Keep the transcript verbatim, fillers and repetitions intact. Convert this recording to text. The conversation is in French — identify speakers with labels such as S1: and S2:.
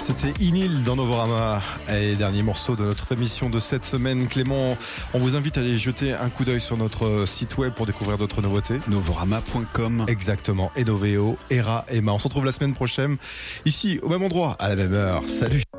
S1: C'était Inil dans Novorama. Et dernier morceau de notre émission de cette semaine. Clément, on vous invite à aller jeter un coup d'œil sur notre site web pour découvrir d'autres nouveautés.
S2: Novorama point com.
S1: Exactement. Enoveo, Era, Emma. On se retrouve la semaine prochaine, ici, au même endroit, à la même heure. Salut.